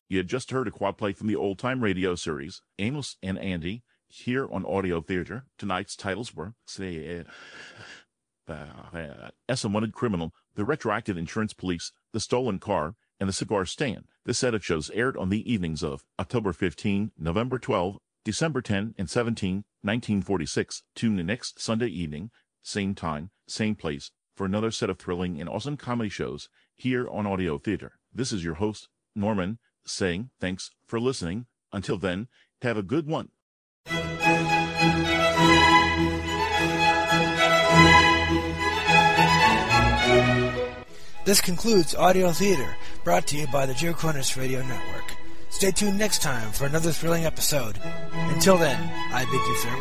You had just heard a quad play from the old-time radio series, Amos and Andy, here on Audio Theater. Tonight's titles were S.A. Wanted Criminal, The Retroactive Insurance Police, The Stolen Car, and The Cigar Stand. This set of shows aired on the evenings of October 15, November 12, December 10, and 17, 1946. Tune in next Sunday evening, same time, same place, for another set of thrilling and awesome comedy shows here on Audio Theater. This is your host, Norman, saying thanks for listening. Until then, have a good one. This concludes Audio Theater, brought to you by the Joe Cornish Radio Network. Stay tuned next time for another thrilling episode. Until then, I bid you farewell.